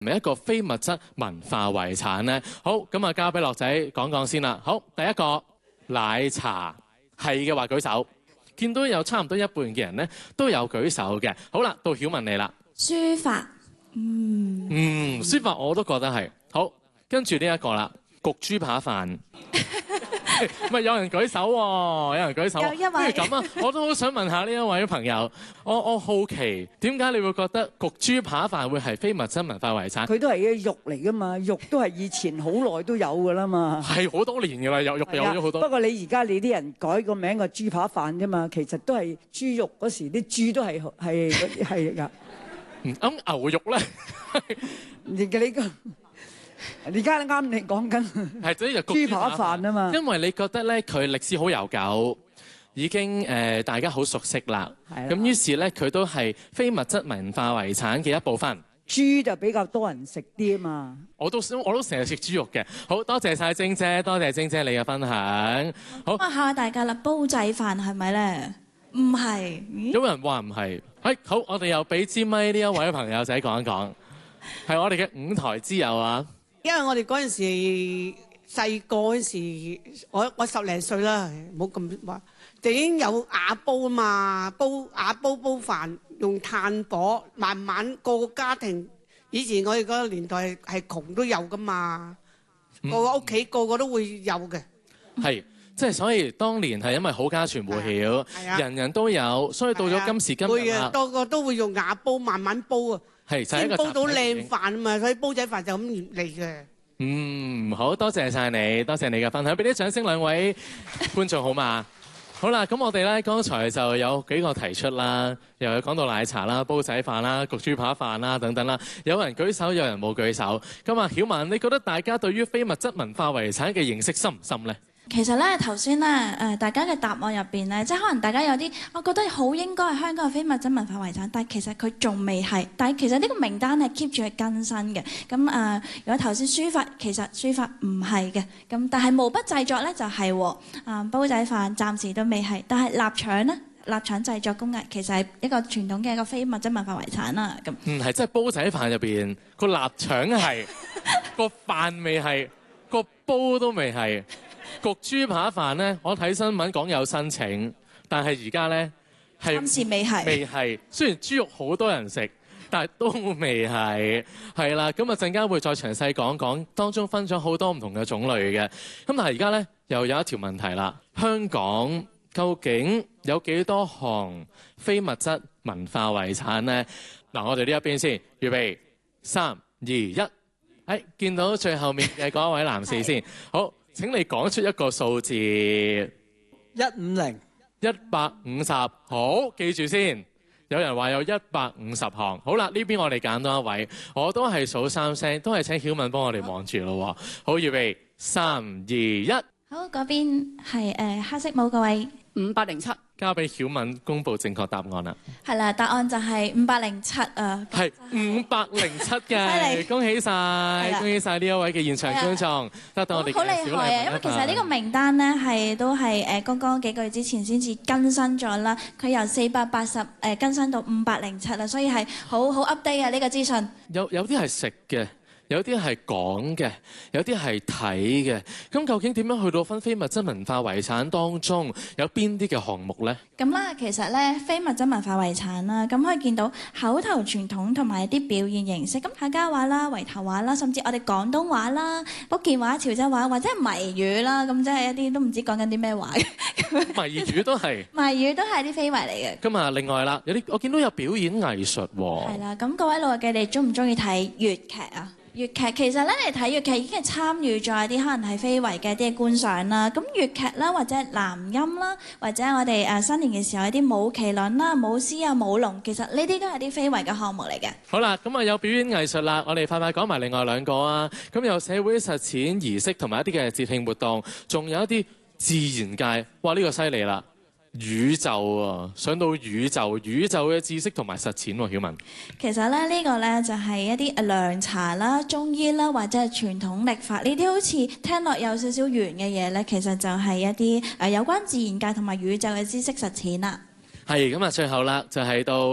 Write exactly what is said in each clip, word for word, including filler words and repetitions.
係一個非物質文化遺產呢？好，咁啊交俾樂仔講講先啦。好，第一個奶茶係嘅話舉手，見到有差唔多一半嘅人呢都有舉手嘅。好啦，到曉雯你啦。 書法，嗯， 嗯，書法我都覺得係。好，跟住呢一個啦，焗豬扒飯。唔係有人舉手喎，有人舉手。 有一位。 不如咁啊，我都好想問下呢一位朋友，我我好奇點解你會覺得焗豬扒飯會係非物質文化遺產？ 佢都係嘅肉嚟噶嘛，肉都係以前好耐都有噶啦嘛。 係好多年㗎啦，有肉有咗好多。 不過你而家你啲人改個名個豬扒飯啫嘛，其實都係豬肉嗰時啲豬都係係係㗎。 咁牛肉咧？ 而家你個。而家啱你講緊係即係豬扒飯啊嘛， 因為你覺得咧佢歷史好悠久，已經誒、呃、大家好熟悉啦。咁於是咧佢都係非物質文化遺產嘅一部分。 豬就比較多人食啲啊嘛。 我都我都成日食豬肉嘅。好多謝晒晶姐，多謝晶姐你嘅分享。好， 問下大家啦，煲仔飯係咪咧？唔係。 有人話唔係。誒好，我哋又俾支咪呢一位朋友仔講一講，係我哋嘅五台之友啊。 因為我哋嗰陣時細個嗰陣時，我我十零歲啦，唔好咁話，就已經有瓦煲啊嘛，煲瓦煲煲飯用炭火，慢慢個個家庭，以前我哋嗰個年代係窮都有噶嘛，個個屋企個個都會有嘅。 係，即係所以當年係因為好家傳戶曉，人人都有，所以到咗今時今日會啊，個個都會用瓦煲慢慢煲啊。 係，就係一個煲到靚飯啊嘛，所以煲仔飯就咁嚟嘅。 嗯，好多謝晒你，多謝你嘅分享，俾啲掌聲兩位觀眾好嘛？好啦，咁我哋咧剛才就有幾個提出啦，又有講到奶茶啦、煲仔飯啦、焗豬扒飯啦等等啦，有人舉手，有人冇舉手。咁啊，曉雯，你覺得大家對於非物質文化遺產嘅認識深唔深呢？ 其實咧，頭先咧，誒大家嘅答案入邊咧，即係可能大家有啲，我覺得好應該係香港嘅非物質文化遺產，但係其實佢仲未係。但係其實呢個名單係 keep 住係更新嘅。咁誒、呃，如果頭先書法，其實書法唔係嘅。咁但係毛筆製作咧就係喎。啊，煲仔飯暫時都未係，但係臘腸咧，臘腸製作工藝其實係一個傳統嘅一個非物質文化遺產啦。咁嗯，係即係煲仔飯入邊個臘腸係，個飯未係，個煲都未係。焗豬扒飯咧，我睇新聞講有申請，但係而家咧係暫時未係。 未係，雖然豬肉好多人食，但係都未係。係啦，咁啊陣間會再詳細講講，當中分咗好多唔同嘅種類嘅。咁但係而家咧又有一條問題啦，香港究竟有幾多項非物質文化遺產咧？嗱，我哋呢一邊先，預備三二一，誒見到最後面嘅嗰一位男士先，好。請你講出一個數字， 一五零一百五十，好，記住先。有人話有一百五十項，好啦，呢邊我哋揀多一位，我都係數三聲，都係請曉雯幫我哋望住咯。好，預備三二一， 好，嗰邊係誒黑色帽嗰位五百零七。 交俾曉雯公佈正確答案啦。 係啦，答案就係五百零七啊。 係五百零七嘅，恭喜晒，恭喜晒呢一位嘅現場觀眾，得到我哋嘅小禮物。 好厲害啊！因為其實呢個名單咧係都係誒剛剛幾個月之前先至更新咗啦，佢由四百八十誒更新到五百零七啦，所以係好好 update 啊呢個資訊。 有有啲係食嘅。有啲係講嘅，有啲係睇嘅。咁究竟點樣去到分非物質文化遺產當中有邊啲嘅項目呢？ 咁啦，其實咧非物質文化遺產啦，咁可以見到口頭傳統同埋一啲表現形式，咁客家話啦、圍頭話啦，甚至我哋廣東話啦、福建話、潮州話或者係謎語啦，咁即係一啲都唔知講緊啲咩話嘅。 謎語都係。 謎語都係啲非遺嚟嘅。 咁啊，另外啦，有啲我見到有表演藝術喎。 係啦，咁各位老友記，你中唔中意睇粵劇啊？粵劇其實咧，你睇粵劇已經係參與咗一啲可能係非遺嘅一啲觀賞啦。咁粵劇啦，或者係南音啦，或者我哋誒新年嘅時候一啲舞麒麟啦、舞獅啊、舞龍，其實呢啲都係啲非遺嘅項目嚟嘅。 好啦，咁啊有表演藝術啦，我哋快快講埋另外兩個啊。咁有社會實踐儀式同埋一啲嘅節慶活動，仲有一啲自然界。哇！呢個犀利啦！宇宙啊，上到宇宙，宇宙嘅知識同埋實踐喎，曉雯。 其實咧，呢個咧就係一啲涼茶啦、中醫啦，或者係傳統曆法呢啲，好似聽落有少少玄嘅嘢咧，其實就係一啲誒有關自然界同埋宇宙嘅知識實踐啦。 係咁啊，最後啦，就係到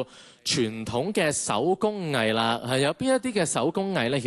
傳統嘅手工藝啦，係有邊一啲嘅手工藝咧？